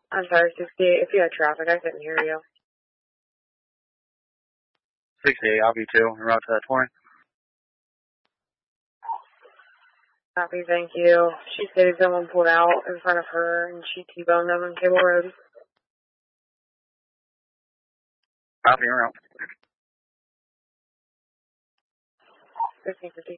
I'm sorry, 68. If you had traffic, I couldn't hear you. 68, I'll be 2, en route to 20. Copy, thank you. She stated someone pulled out in front of her and she T-boned them on Cable Road. Copy, en route. 1550.